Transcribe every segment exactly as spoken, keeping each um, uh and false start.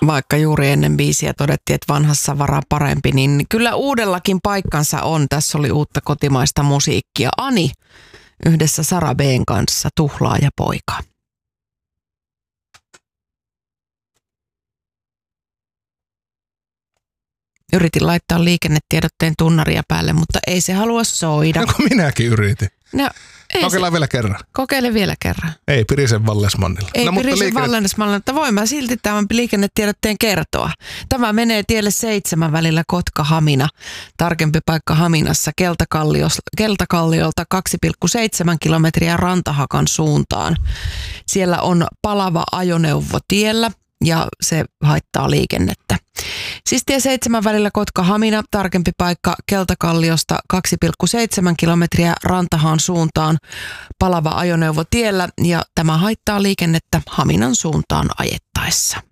Vaikka juuri ennen biisiä todettiin, että vanhassa varaa parempi, niin kyllä uudellakin paikkansa on. Tässä oli uutta kotimaista musiikkia. Ani yhdessä Sara B:n kanssa, Tuhlaaja poika. Yritin laittaa liikennetiedotteen tunnaria päälle, mutta ei se halua soida. No kun minäkin yritin. No, Kokeillaan se. vielä kerran. Kokeile vielä kerran. Ei Pirisen Vallesmannilla. Ei no, Pirisen liikenne... Vallesmannilla, mutta voin mä silti tämän liikennetiedotteen kertoa. Tämä menee tielle seitsemän välillä Kotka-Hamina. Tarkempi paikka Haminassa Keltakalliolta kaksi pilkku seitsemän kilometriä Rantahakan suuntaan. Siellä on palava ajoneuvo tiellä ja se haittaa liikennettä. Siis tie seitsemän välillä Kotka-Hamina, tarkempi paikka Keltakalliosta kaksi pilkku seitsemän kilometriä Rantahaan suuntaan, palava ajoneuvo tiellä ja tämä haittaa liikennettä Haminan suuntaan ajettaessa.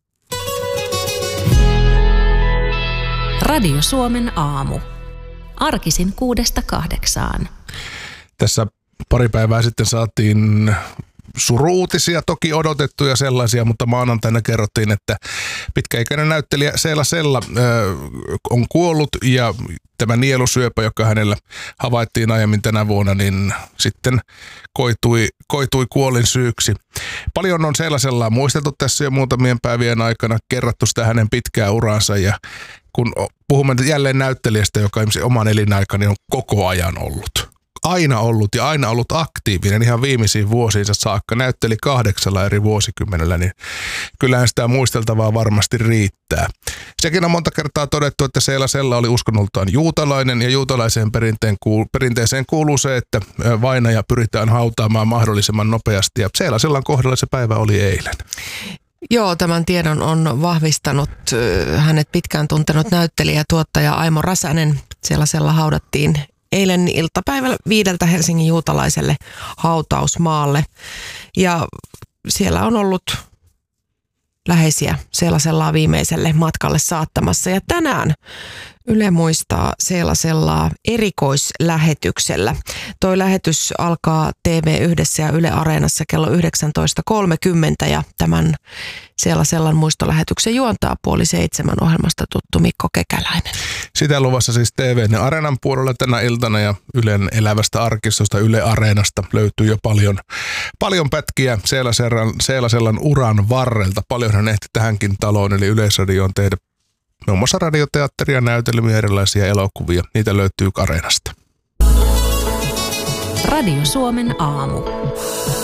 Radio Suomen aamu. Arkisin kuudesta kahdeksaan. Tässä pari päivää sitten saatiin suru-uutisia, toki odotettuja sellaisia, mutta maanantaina kerrottiin, että pitkäikäinen näyttelijä Seela Sella ö, on kuollut ja tämä nielusyöpä, joka hänellä havaittiin aiemmin tänä vuonna, niin sitten koitui, koitui kuolin syyksi. Paljon on Seela Sellaa muisteltu tässä jo muutamien päivien aikana, kerrottu sitä hänen pitkää uransa ja kun puhumme jälleen näyttelijästä, joka oman elinaikani on koko ajan ollut. Aina ollut ja aina ollut aktiivinen ihan viimeisiin vuosiinsa saakka. Näytteli kahdeksalla eri vuosikymmenellä, niin kyllähän sitä muisteltavaa varmasti riittää. Sekin on monta kertaa todettu, että Seela Sella oli uskonnoltaan juutalainen ja juutalaiseen perinteen kuul- perinteeseen kuuluu se, että vainaja pyritään hautaamaan mahdollisimman nopeasti ja Seela Sellan kohdalla se päivä oli eilen. Joo, tämän tiedon on vahvistanut hänet pitkään tuntenut näyttelijä ja tuottaja Aimo Räsänen. Seela Sella haudattiin eilen iltapäivällä viideltä Helsingin juutalaiselle hautausmaalle. Ja siellä on ollut läheisiä Seela Sellaa viimeiselle matkalle saattamassa. Ja tänään Yle muistaa Seela Sellaa erikoislähetyksellä. Toi lähetys alkaa T V Yhdessä ja Yle Areenassa kello yhdeksäntoista kolmekymmentä ja tämän Seela Sellan muistolähetyksen juontaa puoli seitsemän ohjelmasta tuttu Mikko Kekäläinen. Sitä luvassa siis T V:n ja Areenan puolella tänä iltana ja Ylen elävästä arkistosta Yle Areenasta löytyy jo paljon, paljon pätkiä Seela Sellan, Seela Sellan uran varrelta. Paljon hän ehti tähänkin taloon eli Yleisradioon tehdä muun muassa radioteatteria, näytelmiä, erilaisia elokuvia. Niitä löytyy Areenasta. Radio Suomen aamu.